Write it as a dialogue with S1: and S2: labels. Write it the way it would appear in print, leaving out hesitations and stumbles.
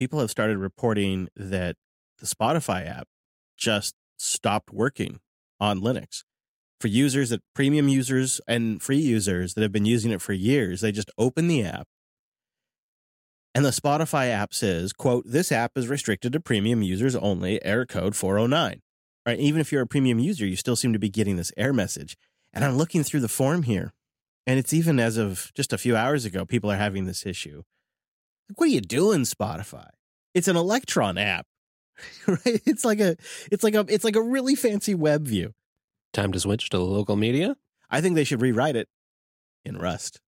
S1: people have started reporting that the Spotify app just stopped working on Linux. For users that premium users and free users that have been using it for years, they just open the app and the Spotify app says, quote, "This app is restricted to premium users only, error code 409. Right? Even if you're a premium user, you still seem to be getting this error message. And I'm looking through the forum here, and it's even as of just a few hours ago, people are having this issue. What are you doing, Spotify? It's an Electron app, right? It's like a really fancy web view.
S2: Time to switch to local media?
S1: I think they should rewrite it in Rust.